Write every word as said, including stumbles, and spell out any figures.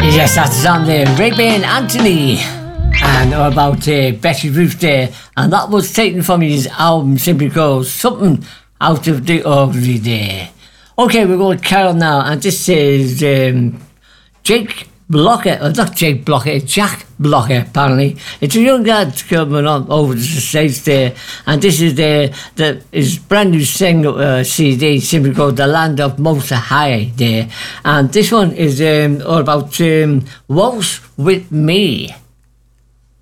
Yes, that's on there. Ray-Ban Anthony. And all about uh, Betty Ruth there. And that was taken from his album simply called Something Out of the Ordinary there. Okay, we're going to Carol now. And this is um, Jake Blocker. Or not Jake Blocker, it's Jack Blocker, apparently. It's a young lad coming on over to the States there. And this is the, the his brand new single uh, C D, simply called The Land of Motor High there. And this one is um, all about um, Waltz With Me.